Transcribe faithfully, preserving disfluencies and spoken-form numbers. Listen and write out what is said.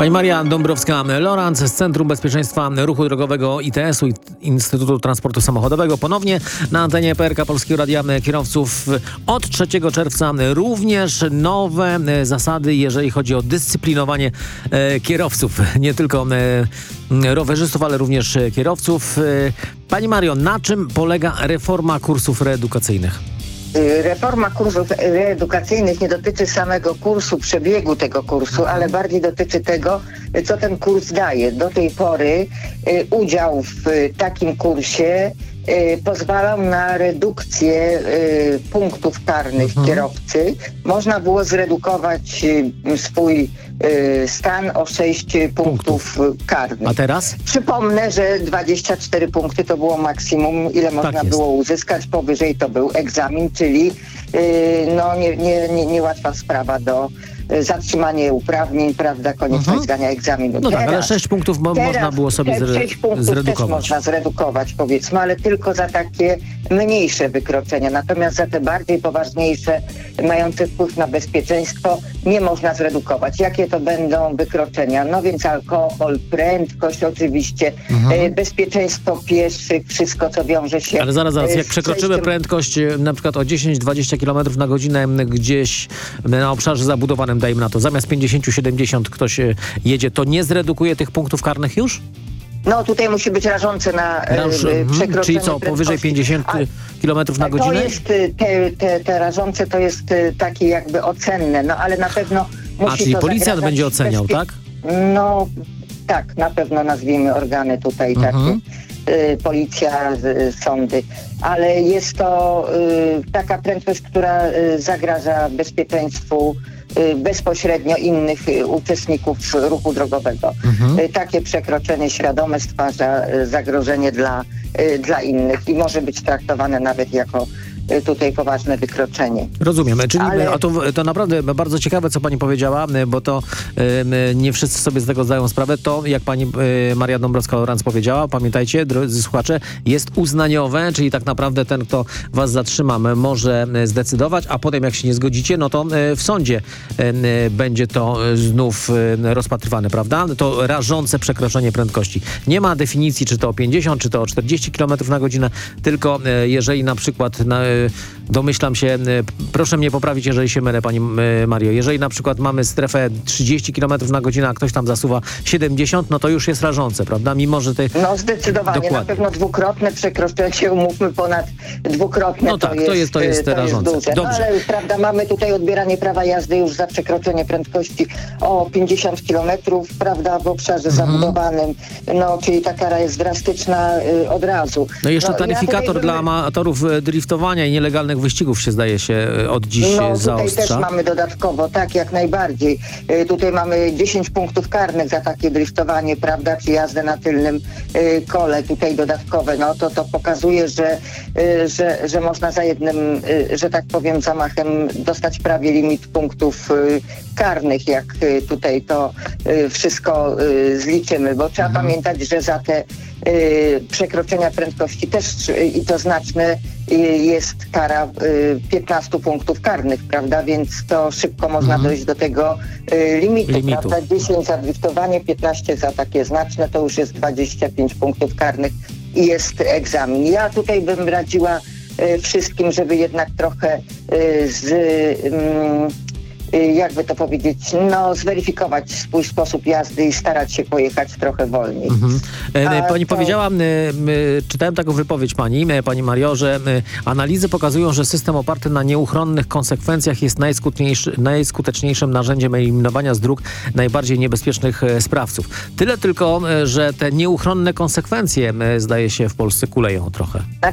Pani Maria Dąbrowska-Lorenz z Centrum Bezpieczeństwa Ruchu Drogowego I T S-u, Instytutu Transportu Samochodowego. Ponownie na antenie P R K Polskiego Radia Kierowców od trzeciego czerwca również nowe zasady, jeżeli chodzi o dyscyplinowanie e, kierowców. Nie tylko e, rowerzystów, ale również kierowców. E, Pani Mario, na czym polega reforma kursów reedukacyjnych? Reforma kursów reedukacyjnych nie dotyczy samego kursu, przebiegu tego kursu, ale bardziej dotyczy tego, co ten kurs daje. Do tej pory y, udział w y, takim kursie y, pozwalał na redukcję y, punktów karnych mhm. kierowcy. Można było zredukować y, swój y, stan o sześć punktów, punktów karnych. A teraz? Przypomnę, że dwadzieścia cztery punkty to było maksimum, ile można tak było uzyskać. Powyżej to był egzamin, czyli yy, no nie, nie, nie, niełatwa sprawa do y, zatrzymania uprawnień, prawda, konieczność mhm. zdania egzaminu. No teraz, tak, ale sześć punktów mo- teraz można było sobie zre- sześć punktów zredukować. też można zredukować, powiedzmy, ale tylko za takie mniejsze wykroczenia. Natomiast za te bardziej poważniejsze, mające wpływ na bezpieczeństwo, nie można zredukować. Jakie to będą wykroczenia? No więc alkohol, prędkość oczywiście, mhm. e, bezpieczeństwo pieszych, wszystko co wiąże się... Ale zaraz, zaraz, jak z przekroczymy przejściem... prędkość na przykład o dziesięć dwadzieścia kilometrów na godzinę gdzieś na obszarze zabudowanym, dajmy na to, zamiast pięćdziesiąt siedemdziesiąt ktoś jedzie, to nie zredukuje tych punktów karnych już? No tutaj musi być rażące na Raż, e, przekroczenie Czyli co, powyżej pięćdziesiąt kilometrów na godzinę? To jest, te, te, te rażące to jest takie jakby ocenne, no ale na pewno musi A, czyli to policjant będzie oceniał, bezpie... tak? No tak, na pewno nazwijmy organy tutaj mhm. takie, y, policja, y, sądy, ale jest to y, taka prędkość, która y, zagraża bezpieczeństwu y, bezpośrednio innych y, uczestników ruchu drogowego. Mhm. Y, takie przekroczenie świadome stwarza y, zagrożenie dla, y, dla innych i może być traktowane nawet jako tutaj poważne wykroczenie. Rozumiem, czyli Ale... a to, to naprawdę bardzo ciekawe, co pani powiedziała, bo to y, nie wszyscy sobie z tego zdają sprawę. To, jak pani y, Maria Dąbrowska-Lorenz powiedziała, pamiętajcie, drodzy słuchacze, jest uznaniowe, czyli tak naprawdę ten, kto was zatrzyma, może zdecydować, a potem jak się nie zgodzicie, no to y, w sądzie y, będzie to znów y, rozpatrywane, prawda? To rażące przekroczenie prędkości. Nie ma definicji, czy to o pięćdziesiąt, czy to o czterdzieści kilometrów na godzinę, tylko y, jeżeli na przykład na domyślam się, proszę mnie poprawić, jeżeli się mylę, pani Mario. Jeżeli na przykład mamy strefę trzydzieści kilometrów na godzinę, a ktoś tam zasuwa siedemdziesiąt, no to już jest rażące, prawda? Mimo, że te... No zdecydowanie, Dokładnie. Na pewno dwukrotne przekroczenie, umówmy ponad dwukrotne, no tak, to, jest, to jest, to jest, to rażące. jest duże. Dobrze. No, ale prawda, mamy tutaj odbieranie prawa jazdy już za przekroczenie prędkości o pięćdziesiąt kilometrów, prawda, w obszarze mhm. zabudowanym, no czyli ta kara jest drastyczna y, od razu. No i jeszcze no, taryfikator ja dla amatorów driftowania i nielegalnych wyścigów się zdaje się od dziś no, zaostrza. Tutaj też mamy dodatkowo, tak, jak najbardziej. Y, tutaj mamy dziesięć punktów karnych za takie driftowanie, prawda, czy jazdę na tylnym y, kole, tutaj dodatkowe. No to to pokazuje, że, y, że, że można za jednym, y, że tak powiem, zamachem dostać prawie limit punktów y, karnych, jak y, tutaj to y, wszystko y, zliczymy, bo trzeba mhm. pamiętać, że za te y, przekroczenia prędkości też y, i to znaczne y, jest kara y, piętnaście punktów karnych, prawda, więc to szybko można mhm. dojść do tego y, limitu, limitu, prawda, dziesięć za driftowanie, piętnaście za takie znaczne, to już jest dwadzieścia pięć punktów karnych i jest egzamin. Ja tutaj bym radziła y, wszystkim, żeby jednak trochę y, z... Y, jakby to powiedzieć, no zweryfikować swój sposób jazdy i starać się pojechać trochę wolniej. Mhm. Pani to... powiedziała, czytałem taką wypowiedź pani, pani Mario, że analizy pokazują, że system oparty na nieuchronnych konsekwencjach jest najskuteczniejszy, najskuteczniejszym narzędziem eliminowania z dróg najbardziej niebezpiecznych sprawców. Tyle tylko, że te nieuchronne konsekwencje, zdaje się, w Polsce kuleją trochę.